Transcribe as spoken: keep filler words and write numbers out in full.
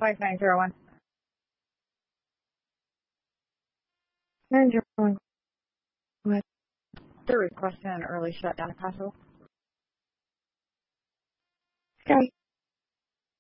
five nine zero one. nine zero one. What? They're requesting an early shutdown if possible. Okay.